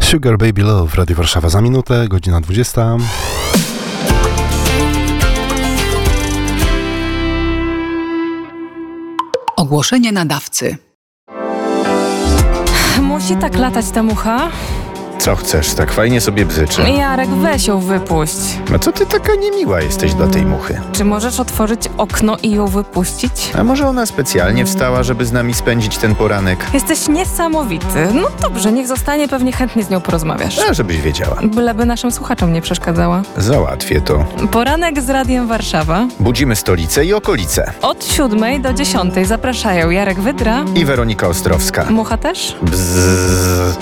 Sugar Baby Love, Radio Warszawa za minutę, godzina 20. Ogłoszenie nadawcy. Musi tak latać ta mucha? Co chcesz? Tak fajnie sobie bzyczy. Jarek, weź ją wypuść. No co ty taka niemiła jesteś dla tej muchy? Czy możesz otworzyć okno i ją wypuścić? A może ona specjalnie wstała, żeby z nami spędzić ten poranek? Jesteś niesamowity. No dobrze, niech zostanie, pewnie chętnie z nią porozmawiasz. A żebyś wiedziała. Byleby naszym słuchaczom nie przeszkadzała. Załatwię to. Poranek z Radiem Warszawa. Budzimy stolicę i okolice. Od 7 do 10 zapraszają Jarek Wydra I Weronika Ostrowska. Mucha też? Bzzz.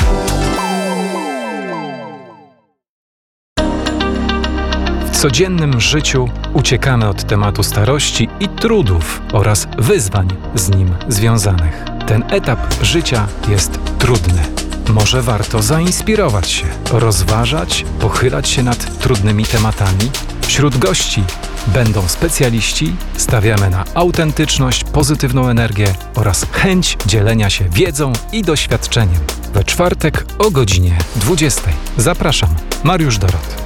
W codziennym życiu uciekamy od tematu starości i trudów oraz wyzwań z nim związanych. Ten etap życia jest trudny. Może warto zainspirować się, rozważać, pochylać się nad trudnymi tematami? Wśród gości będą specjaliści, stawiamy na autentyczność, pozytywną energię oraz chęć dzielenia się wiedzą i doświadczeniem. We czwartek o godzinie 20. Zapraszam, Mariusz Dorot.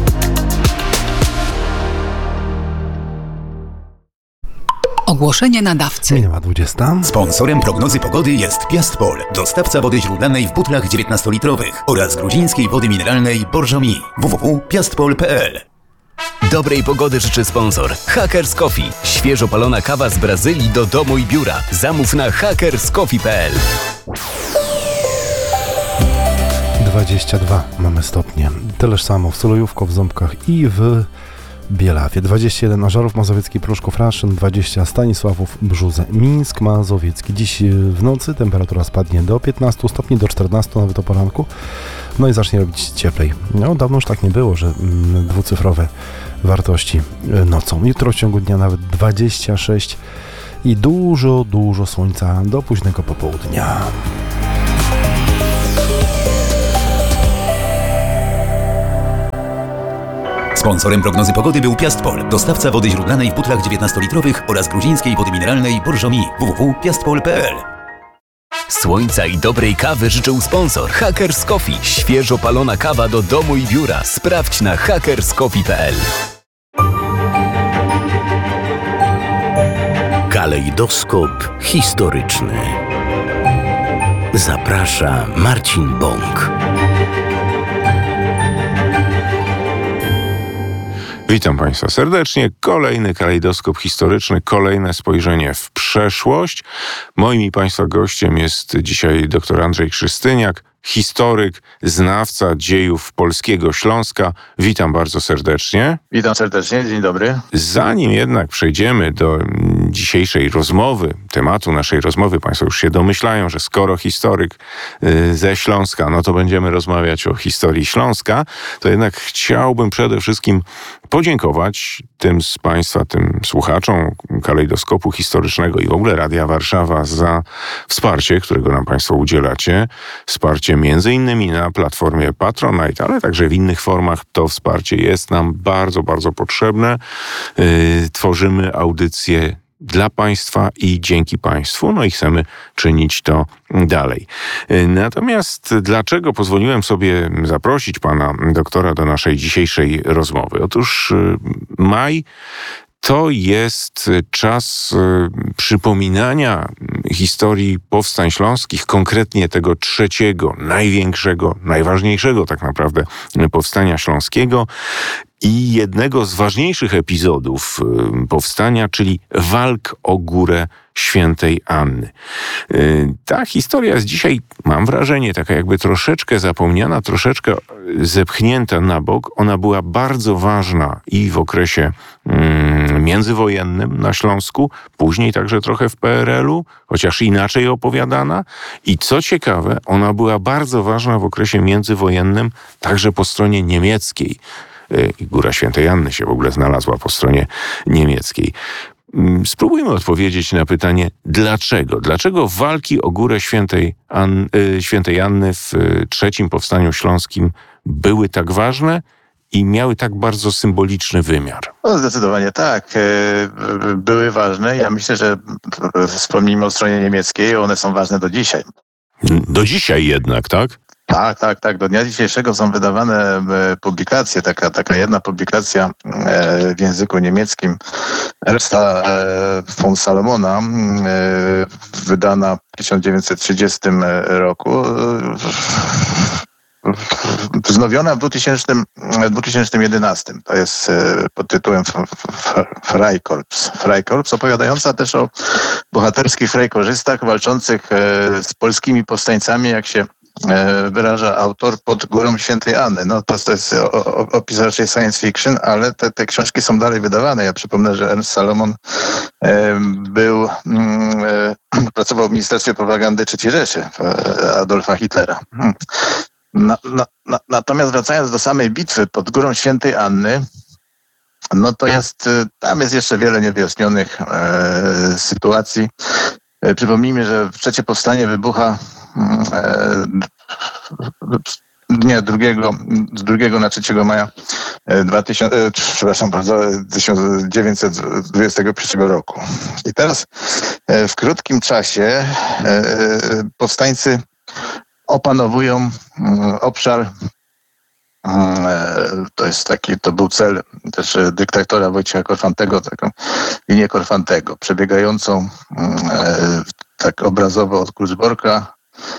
Ogłoszenie nadawcy. Minęła 20. Sponsorem prognozy pogody jest Piastpol, dostawca wody źródlanej w butlach 19-litrowych oraz gruzińskiej wody mineralnej Borżomi. www.piastpol.pl. Dobrej pogody życzy sponsor Hackers Coffee. Świeżo palona kawa z Brazylii do domu i biura. Zamów na hackerscoffee.pl. 22 mamy stopnie. Tyleż samo w Sulejówko, w Ząbkach i w Bielawie. 21 Ażarów Mazowiecki, Pruszków, Raszyn, 20 Stanisławów, Brzuze, Mińsk Mazowiecki. Dziś w nocy temperatura spadnie do 15 stopni, do 14 nawet o poranku. No i zacznie robić cieplej. No dawno już tak nie było, że dwucyfrowe wartości nocą. Jutro w ciągu dnia nawet 26 i dużo słońca do późnego popołudnia. Sponsorem prognozy pogody był Piastpol, dostawca wody źródlanej w butlach 19-litrowych oraz gruzińskiej wody mineralnej Borżomi. www.piastpol.pl. Słońca i dobrej kawy życzył sponsor Hackers Coffee. Świeżo palona kawa do domu i biura. Sprawdź na hackerscoffee.pl. Kalejdoskop historyczny. Zaprasza Marcin Bąk. Witam Państwa serdecznie. Kolejny kalejdoskop historyczny, kolejne spojrzenie w przeszłość. Moim i Państwa gościem jest dzisiaj dr Andrzej Krzystyniak, historyk, znawca dziejów polskiego Śląska. Witam bardzo serdecznie. Witam serdecznie, dzień dobry. Zanim jednak przejdziemy do dzisiejszej rozmowy, tematu naszej rozmowy, Państwo już się domyślają, że skoro historyk ze Śląska, no to będziemy rozmawiać o historii Śląska, to jednak chciałbym przede wszystkim podziękować tym z Państwa, tym słuchaczom kalejdoskopu historycznego i w ogóle Radia Warszawa za wsparcie, którego nam Państwo udzielacie. Wsparcie między innymi na platformie Patronite, ale także w innych formach. To wsparcie jest nam bardzo potrzebne. Tworzymy audycje dla Państwa i dzięki Państwu, no i chcemy czynić to dalej. Natomiast dlaczego pozwoliłem sobie zaprosić pana doktora do naszej dzisiejszej rozmowy? Otóż maj to jest czas przypominania historii powstań śląskich, konkretnie tego trzeciego, największego, najważniejszego tak naprawdę powstania śląskiego i jednego z ważniejszych epizodów powstania, czyli walk o Górę Świętej Anny. Ta historia jest dzisiaj, mam wrażenie, taka jakby troszeczkę zapomniana, troszeczkę zepchnięta na bok. Ona była bardzo ważna i w okresie międzywojennym na Śląsku, później także trochę w PRL-u, chociaż inaczej opowiadana. I co ciekawe, ona była bardzo ważna w okresie międzywojennym także po stronie niemieckiej. I Góra Świętej Anny się w ogóle znalazła po stronie niemieckiej. Spróbujmy odpowiedzieć na pytanie, dlaczego? Dlaczego walki o Górę Świętej Anny w trzecim powstaniu śląskim były tak ważne i miały tak bardzo symboliczny wymiar? No, zdecydowanie tak. Były ważne. Ja myślę, że wspomnijmy o stronie niemieckiej, one są ważne do dzisiaj. Do dzisiaj jednak, tak? Tak. Do dnia dzisiejszego są wydawane publikacje, taka jedna publikacja w języku niemieckim Ersta von Salomona, wydana w 1930 roku, wznowiona w 2011. To jest pod tytułem Freikorps, opowiadająca też o bohaterskich frejkorzystach walczących z polskimi powstańcami, jak się wyraża autor, pod Górą Świętej Anny. No to jest opis raczej science fiction, ale te książki są dalej wydawane. Ja przypomnę, że Ernst Salomon pracował w Ministerstwie Propagandy III Rzeszy Adolfa Hitlera. Natomiast wracając do samej bitwy pod Górą Świętej Anny, no to tam jest jeszcze wiele niewyjaśnionych sytuacji. Przypomnijmy, że trzecie powstanie wybucha z 2 na 3 maja 1921 roku. I teraz w krótkim czasie powstańcy opanowują obszar, to był cel też dyktatora Wojciecha Korfantego, taką linię Korfantego, przebiegającą tak obrazowo od Kluczborka,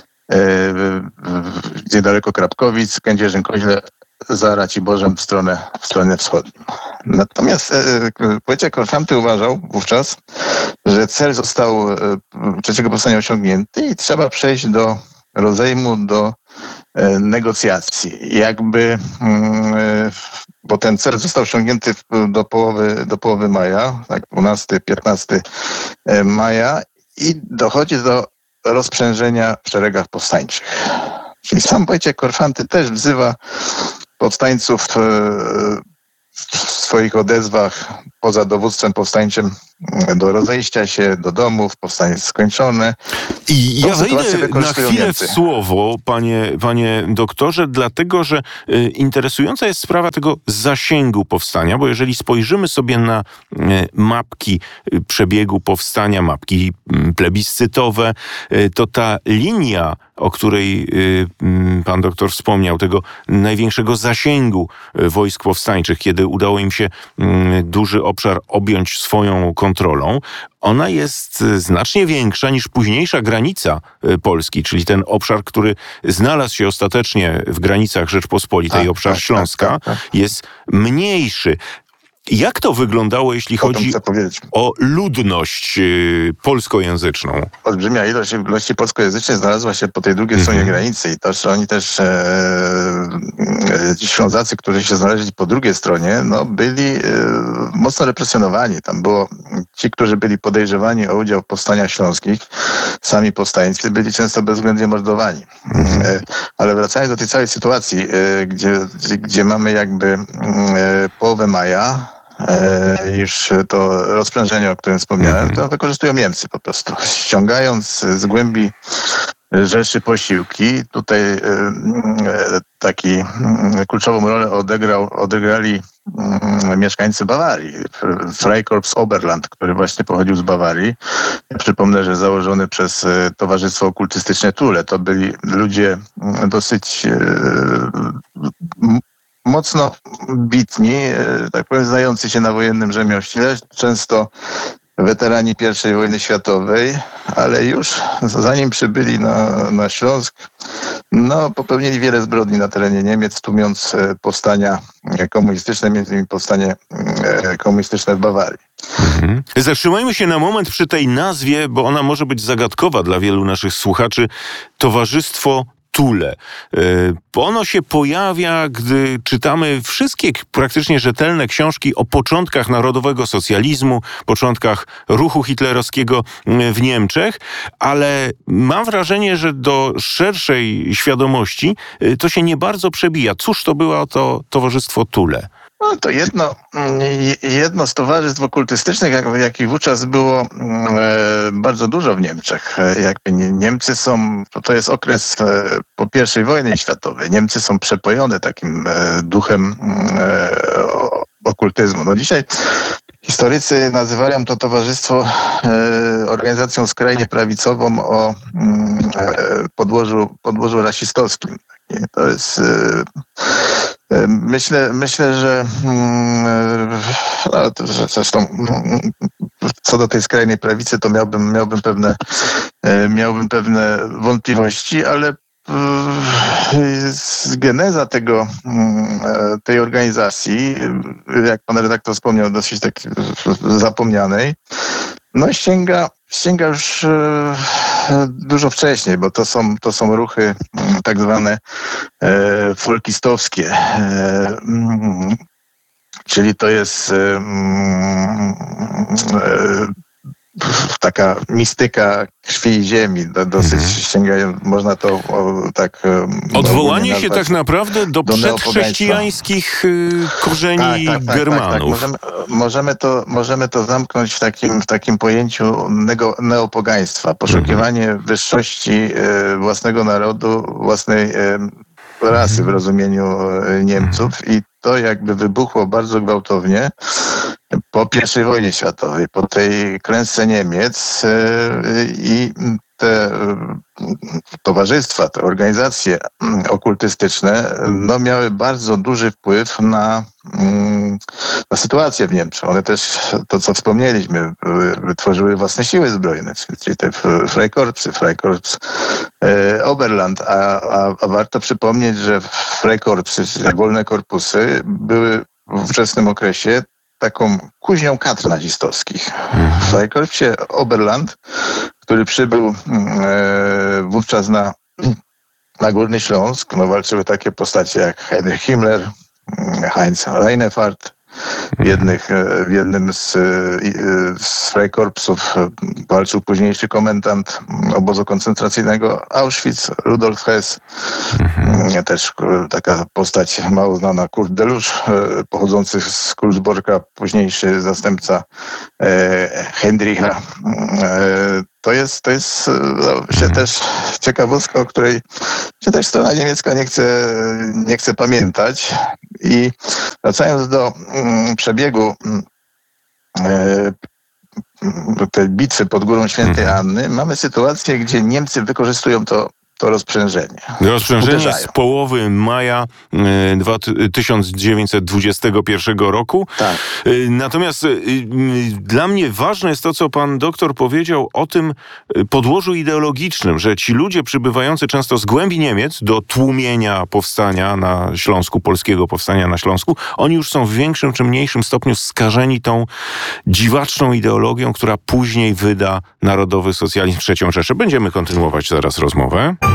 niedaleko Krapkowic, Kędzierzyn-Koźle, za Raciborzem w stronę wschodnią. Natomiast Wojciech Korfanty uważał wówczas, że cel został trzeciego powstania osiągnięty i trzeba przejść do rozejmu, do negocjacji. Bo ten cel został osiągnięty do połowy maja, tak 12-15 maja, i dochodzi do rozprzężenia w szeregach powstańczych. Czyli sam Wojciech Korfanty też wzywa powstańców w swoich odezwach poza dowództwem powstańczym do rozejścia się, do domów, powstanie jest skończone. I ja wejdę na chwilę w słowo, panie doktorze, dlatego, że interesująca jest sprawa tego zasięgu powstania, bo jeżeli spojrzymy sobie na mapki przebiegu powstania, mapki plebiscytowe, to ta linia, o której pan doktor wspomniał, tego największego zasięgu wojsk powstańczych, kiedy udało im się duży obszar objąć swoją kontrolą, ona jest znacznie większa niż późniejsza granica Polski, czyli ten obszar, który znalazł się ostatecznie w granicach Rzeczpospolitej, obszar Śląska, jest mniejszy. Jak to wyglądało, jeśli chodzi o ludność polskojęzyczną? Olbrzymia ilość ludności polskojęzycznej znalazła się po tej drugiej stronie granicy i to, że oni też ci Ślązacy, którzy się znaleźli po drugiej stronie, no byli mocno represjonowani. Tam było ci, którzy byli podejrzewani o udział w powstaniach śląskich, sami powstańcy byli często bezwzględnie mordowani. Ale wracając do tej całej sytuacji, gdzie mamy jakby połowę maja, już to rozprężenie, o którym wspomniałem, to wykorzystują Niemcy po prostu. Ściągając z głębi Rzeszy posiłki, tutaj taki kluczową rolę odegrali mieszkańcy Bawarii. Freikorps Oberland, który właśnie pochodził z Bawarii. Ja przypomnę, że założony przez Towarzystwo Okultystyczne Thule. To byli ludzie dosyć mocno bitni, tak powiem, znający się na wojennym rzemiośle, często weterani I wojny światowej, ale już zanim przybyli na Śląsk, popełnili wiele zbrodni na terenie Niemiec, tłumiąc powstania komunistyczne, między innymi powstanie komunistyczne w Bawarii. Zatrzymajmy się na moment przy tej nazwie, bo ona może być zagadkowa dla wielu naszych słuchaczy. Towarzystwo Thule. Ono się pojawia, gdy czytamy wszystkie praktycznie rzetelne książki o początkach narodowego socjalizmu, początkach ruchu hitlerowskiego w Niemczech, ale mam wrażenie, że do szerszej świadomości to się nie bardzo przebija. Cóż to było to Towarzystwo Thule? No to jedno z towarzystw okultystycznych, jakich wówczas było bardzo dużo w Niemczech. Niemcy to jest okres po I wojnie światowej. Niemcy są przepojone takim duchem okultyzmu. No dzisiaj Historycy nazywają to towarzystwo organizacją skrajnie prawicową o podłożu rasistowskim. To jest... Myślę, że zresztą co do tej skrajnej prawicy, to miałbym pewne wątpliwości, ale geneza tej organizacji, jak pan redaktor wspomniał, dosyć tak zapomnianej, no sięga już dużo wcześniej, bo to są ruchy tak zwane folkistowskie, czyli to jest taka mistyka krwi i ziemi, dosyć sięgają, można to tak... Odwołanie się tak naprawdę do przedchrześcijańskich korzeni Germanów. Tak. Możemy to zamknąć w takim pojęciu neopogaństwa, poszukiwanie wyższości własnego narodu, własnej rasy w rozumieniu Niemców i to jakby wybuchło bardzo gwałtownie po I wojnie światowej, po tej klęsce Niemiec i te towarzystwa, te organizacje okultystyczne no, miały bardzo duży wpływ na sytuację w Niemczech. One też, to co wspomnieliśmy, wytworzyły własne siły zbrojne, czyli te Freikorps Oberland, a warto przypomnieć, że Freikorpsy, czyli wolne korpusy, były w ówczesnym okresie taką kuźnią kadr nazistowskich. W Freikorpsie Oberland, który przybył wówczas na Górny Śląsk, no walczyły takie postacie jak Heinrich Himmler, Heinz Reinefeld. W jednym z Freikorpsów walczył późniejszy komendant obozu koncentracyjnego Auschwitz, Rudolf Hess. Też taka postać mało znana, Kurt Delusz, pochodzący z Kulsborga, późniejszy zastępca Heydricha. To jest też ciekawostka, o której się też strona niemiecka nie chce pamiętać. I wracając do przebiegu tej bitwy pod Górą Świętej Anny, mamy sytuację, gdzie Niemcy wykorzystują to rozprzężenie. Rozprzężenie z połowy maja 1921 roku. Tak. Natomiast dla mnie ważne jest to, co pan doktor powiedział o tym podłożu ideologicznym, że ci ludzie przybywający często z głębi Niemiec do tłumienia powstania na Śląsku, polskiego powstania na Śląsku, oni już są w większym czy mniejszym stopniu skażeni tą dziwaczną ideologią, która później wyda Narodowy Socjalizm, III Rzeszę. Będziemy kontynuować zaraz rozmowę.